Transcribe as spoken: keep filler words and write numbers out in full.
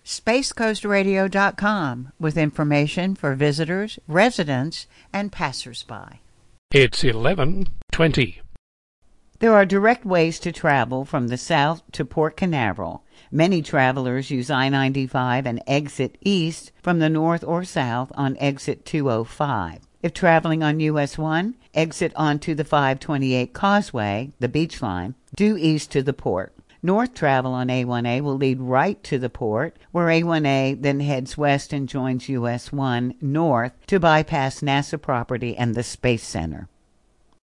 space coast radio dot com with information for visitors, residents, and passersby. It's eleven twenty. There are direct ways to travel from the south to Port Canaveral. Many travelers use I ninety-five and exit east from the north or south on exit two oh five. If traveling on U S one, exit onto the five twenty-eight Causeway, the beach line, due east to the port. North travel on A one A will lead right to the port, where A one A then heads west and joins U S one north to bypass NASA property and the Space Center.